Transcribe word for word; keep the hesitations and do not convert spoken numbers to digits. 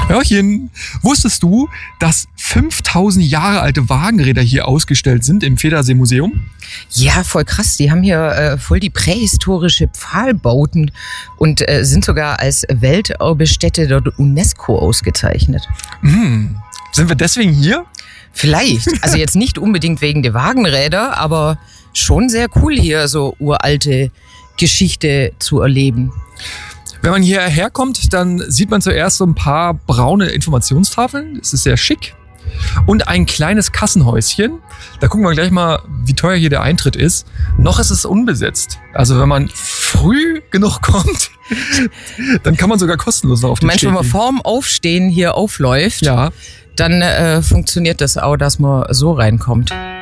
Hörchen, wusstest du, dass fünftausend Jahre alte Wagenräder hier ausgestellt sind im Federsee-Museum? Ja, voll krass. Die haben hier äh, voll die prähistorische Pfahlbauten und äh, sind sogar als Welterbestätte der UNESCO ausgezeichnet. Hm, sind wir deswegen hier? Vielleicht. Also jetzt nicht unbedingt wegen der Wagenräder, aber schon sehr cool hier so uralte Geschichte zu erleben. Wenn man hierher kommt, dann sieht man zuerst so ein paar braune Informationstafeln. Das ist sehr schick. Und ein kleines Kassenhäuschen. Da gucken wir gleich mal, wie teuer hier der Eintritt ist. Noch ist es unbesetzt. Also wenn man früh genug kommt, dann kann man sogar kostenlos noch auf den Meinst du, wenn man vorm Aufstehen hier aufläuft, ja, dann äh, funktioniert das auch, dass man so reinkommt.